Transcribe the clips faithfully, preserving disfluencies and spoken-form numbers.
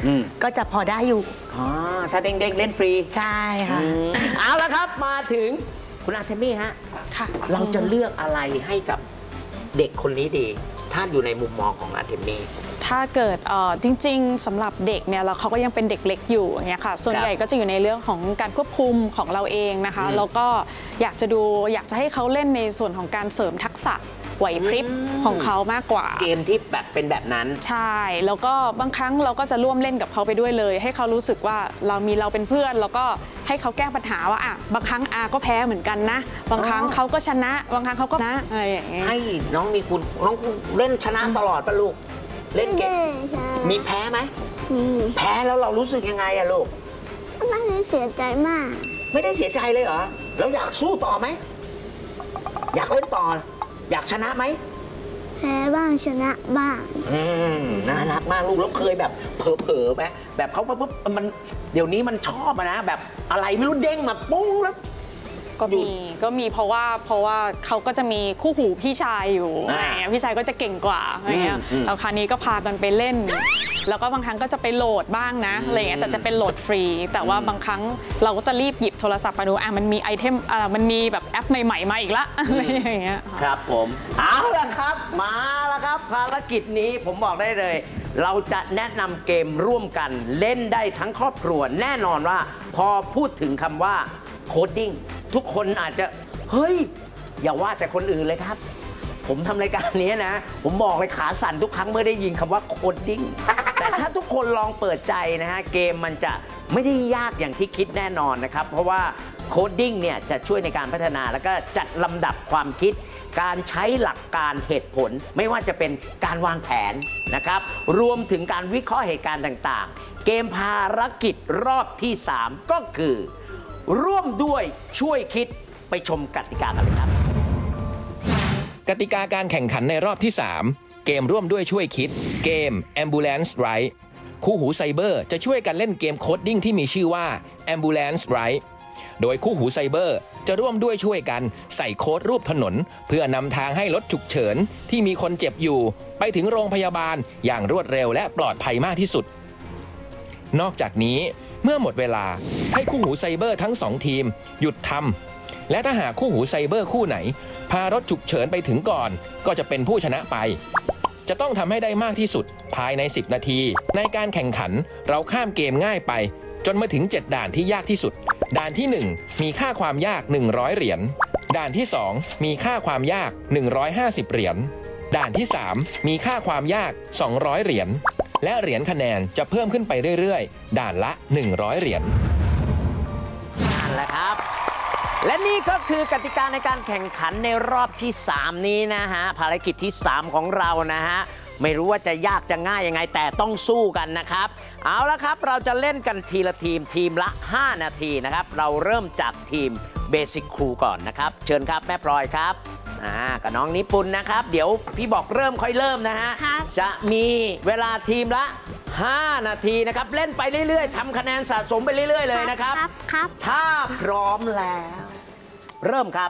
ก็จะพอได้อยู่อ๋อถ้าเด้งๆเล่นฟรีใช่ค่ะเอาละครับมาถึงคุณอาร์เทมี่ฮะค่ะเราจะเลือกอะไรให้กับเด็กคนนี้ดีถ้าอยู่ในมุมมองของอาร์เทมี่ถ้าเกิดจริงๆสำหรับเด็กเนี่ยเราเขาก็ยังเป็นเด็กเล็กอยู่อย่างเงี้ยค่ะส่วนใหญ่ก็จะอยู่ในเรื่องของการควบคุมของเราเองนะคะแล้วก็อยากจะดูอยากจะให้เขาเล่นในส่วนของการเสริมทักษะไหวพริบของเขามากกว่าเกมที่แบบเป็นแบบนั้นใช่แล้วก็บางครั้งเราก็จะร่วมเล่นกับเขาไปด้วยเลยให้เขารู้สึกว่าเรามีเราเป็นเพื่อนแล้วก็ให้เขาแก้ปัญหาว่าอ่ะบางครั้งอาก็แพ้เหมือนกันนะบางครั้งเขาก็ชนะบางครั้งเขาก็นะอะไรอย่างเงี้ยให้น้องมีคุณน้องคุณเล่นชนะตลอดป่ะลูกเล่นเกมมีแพ้ไหมแพ้แล้วเรารู้สึกยังไงอะลูกไม่ได้เสียใจมากไม่ได้เสียใจเลยเหรอแล้วอยากสู้ต่อไหมอยากเล่นต่ออยากชนะไหมแพ้บ้างชนะบ้างอืมน่ารักมากลูกแล้วเคยแบบเผลอๆไหมแบบเขาปุ๊บมันเดี๋ยวนี้มันชอบนะแบบอะไรไม่รู้เด้งมาปุ้งแล้วก็มีก็มีเพราะว่าเพราะว่าเขาก็จะมีคู่หูพี่ชายอยู่อะไรเงี้ยพี่ชายก็จะเก่งกว่าอะไรเงี้ยแล้วคราวนี้ก็พากันไปเล่นแล้วก็บางครั้งก็จะไปโหลดบ้างนะอะไรเงี้ยแต่จะเป็นโหลดฟรีแต่ว่าบางครั้งเราก็จะรีบหยิบโทรศัพท์มาดูอ่ะมันมีไอเทมอ่ะมันมีแบบแอปใหม่ๆมาอีกละอะไรอย่างเงี้ยครับผมเอาละครับมาแล้วครับภารกิจนี้ผมบอกได้เลยเราจะแนะนำเกมร่วมกันเล่นได้ทั้งครอบครัวแน่นอนว่าพอพูดถึงคำว่าโคดดิ้งทุกคนอาจจะเฮ้ยอย่าว่าแต่คนอื่นเลยครับผมทำรายการนี้นะผมบอกเลยขาสั่นทุกครั้งเมื่อได้ยินคำว่าโคดดิ้งแต่ถ้าทุกคนลองเปิดใจนะฮะเกมมันจะไม่ได้ยากอย่างที่คิดแน่นอนนะครับเพราะว่าโคดดิ้งเนี่ยจะช่วยในการพัฒนาแล้วก็จัดลำดับความคิดการใช้หลักการเหตุผลไม่ว่าจะเป็นการวางแผนนะครับรวมถึงการวิเคราะห์เหตุการณ์ต่างๆเกมภารกิจรอบที่สามก็คือร่วมด้วยช่วยคิดไปชมกติกากันเลยครับกติกาการแข่งขันในรอบที่สามเกมร่วมด้วยช่วยคิดเกม Ambulance Ride คู่หูไซเบอร์จะช่วยกันเล่นเกมโคดดิ้งที่มีชื่อว่า Ambulance Ride โดยคู่หูไซเบอร์จะร่วมด้วยช่วยกันใส่โค้ดรูปถนนเพื่อนำทางให้รถฉุกเฉินที่มีคนเจ็บอยู่ไปถึงโรงพยาบาลอย่างรวดเร็วและปลอดภัยมากที่สุดนอกจากนี้เมื่อหมดเวลาให้คู่หูไซเบอร์ทั้งสองทีมหยุดทำและถ้าหากคู่หูไซเบอร์คู่ไหนพารถฉุกเฉินไปถึงก่อนก็จะเป็นผู้ชนะไปจะต้องทำให้ได้มากที่สุดภายในสิบนาทีในการแข่งขันเราข้ามเกมง่ายไปจนมาถึงเจ็ดด่านที่ยากที่สุดด่านที่หนึ่งมีค่าความยากหนึ่งร้อยเหรียญด่านที่สองมีค่าความยากหนึ่งร้อยห้าสิบเหรียญด่านที่สามมีค่าความยากสองร้อยเหรียญและเหรียญคะแนนจะเพิ่มขึ้นไปเรื่อยๆด่านละหนึ่งร้อยเหรียญนั่นแหละครับและนี่ก็คือกติกาในการแข่งขันในรอบที่สามนี้นะฮะภารกิจที่สามของเรานะฮะไม่รู้ว่าจะยากจะง่ายยังไงแต่ต้องสู้กันนะครับเอาละครับเราจะเล่นกันทีละทีมทีมละห้านาทีนะครับเราเริ่มจากทีมเบสิกครูก่อนนะครับเชิญครับแม่พลอยครับอ่ากับน้องนิปุนนะครับเดี๋ยวพี่บอกเริ่มค่อยเริ่มนะฮะจะมีเวลาทีมละห้านาทีนะครับเล่นไปเรื่อยๆทำคะแนนสะสมไปเรื่อยๆเลยนะครับครับถ้าพร้อมแล้วเริ่มครับ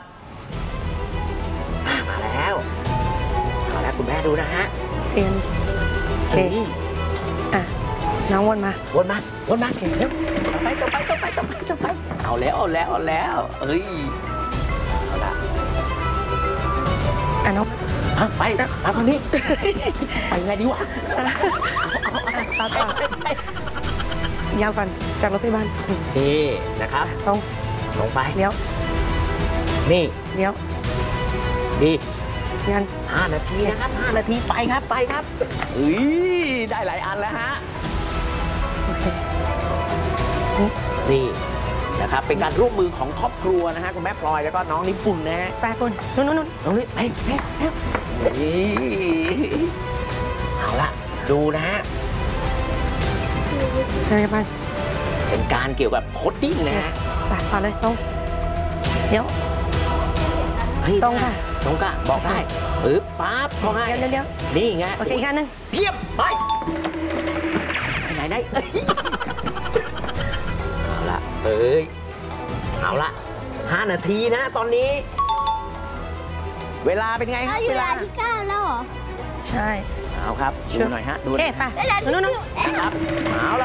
มาแล้วมาแล้วคุณแม่ดูนะฮะเอ็นเคอ่ะน้องวนมาวนมาวนมาเร็วต่อไปต่อไปต่อไปต่อไปต่อไปเอาแล้วเอาแล้วเอาแล้วเอ้ยเอาละอ่ะน้องไปมาฝั่งนี้ไปไงดีวะต่อต่อ ยาวก่อนจากรถพยาบาลนี่นะครับตรงลงไปเลี้ยวนี่เลี้ยวดีงั้นห้านาทีนะครับห้านาทีไปครับไปครับอุ้ยได้หลายอันแล้วฮะโอเคนี่นะครับเป็นการร่วมมือของครอบครัวนะฮะคุณแม่พลอยแล้วก็น้องนิปุ่นนะฮะแปดคนนู่นนู่นน้องนี่ไปไปไปนี่เอาละดูนะฮะอะไรบ้างเป็นการเกี่ยวกับโคดดิ้งนะฮะไปต่อเลยตรงเดี๋ยวตรงค่ะตรงกะบอกได้ปึ๊บปั๊บเขาให้เดี๋ยวเดี๋ยวนี่ไงโอเคอีกอันนึงเทียบไปไหนไหนเอาละเอ้ยเอาละห้านาทีนะตอนนี้เวลาเป็นไงครับเวลาที่เก้าแล้วเหรอใช่เอาครับดูหน่อยฮะดูเอ๊ะไปนู่นนู่นครับเอาละ